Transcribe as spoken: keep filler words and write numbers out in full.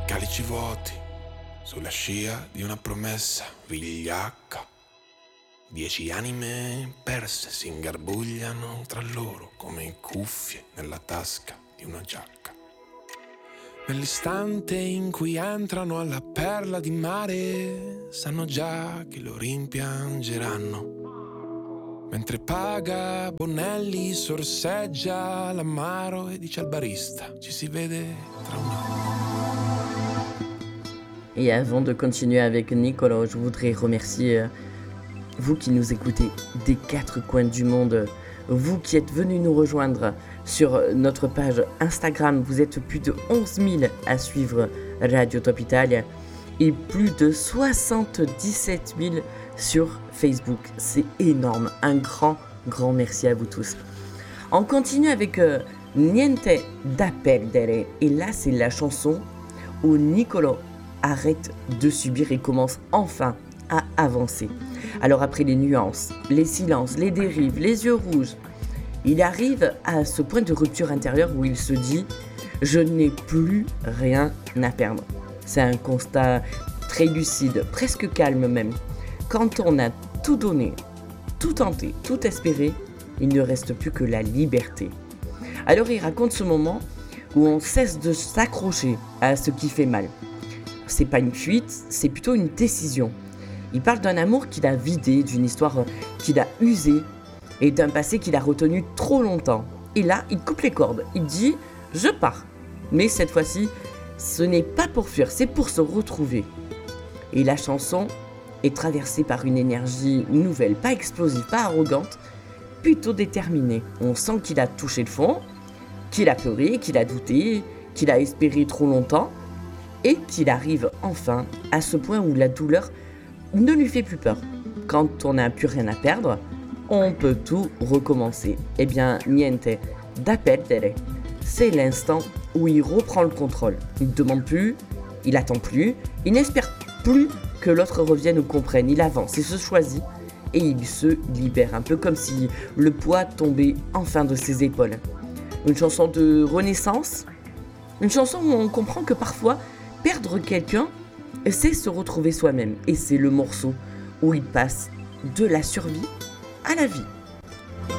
calici vuoti, sulla scia di una promessa vigliacca. Dieci anime perse si ingarbugliano tra loro come cuffie nella tasca di una giacca. Nell'istante in cui entrano alla perla di mare, sanno già che lo rimpiangeranno. Mentre paga Bonelli, sorseggia l'amaro e dice al barista, ci si vede tra un anno. Et avant de continuer avec Nicolas, je voudrais remercier euh, vous qui nous écoutez des quatre coins du monde, vous qui êtes venus nous rejoindre sur notre page Instagram. Vous êtes plus de onze mille à suivre Radio Top Italia et plus de soixante-dix-sept mille sur Facebook. C'est énorme. Un grand, grand merci à vous tous. On continue avec euh, Niente da perdere. Et là, c'est la chanson où Nicolas arrête de subir et commence enfin à avancer. Alors après les nuances, les silences, les dérives, les yeux rouges, il arrive à ce point de rupture intérieure où il se dit « Je n'ai plus rien à perdre ». C'est un constat très lucide, presque calme même. Quand on a tout donné, tout tenté, tout espéré, il ne reste plus que la liberté. Alors il raconte ce moment où on cesse de s'accrocher à ce qui fait mal. C'est pas une fuite, c'est plutôt une décision. Il parle d'un amour qu'il a vidé, d'une histoire qu'il a usée et d'un passé qu'il a retenu trop longtemps. Et là, il coupe les cordes, il dit « Je pars ». Mais cette fois-ci, ce n'est pas pour fuir, c'est pour se retrouver. Et la chanson est traversée par une énergie nouvelle, pas explosive, pas arrogante, plutôt déterminée. On sent qu'il a touché le fond, qu'il a pleuré, qu'il a douté, qu'il a espéré trop longtemps, et qu'il arrive enfin à ce point où la douleur ne lui fait plus peur. Quand on n'a plus rien à perdre, on peut tout recommencer. Eh bien, niente da perdere, c'est l'instant où il reprend le contrôle. Il ne demande plus, il attend plus, il n'espère plus que l'autre revienne ou comprenne. Il avance, il se choisit et il se libère, un peu comme si le poids tombait enfin de ses épaules. Une chanson de renaissance, une chanson où on comprend que parfois, perdre quelqu'un, c'est se retrouver soi-même. Et c'est le morceau où il passe de la survie à la vie.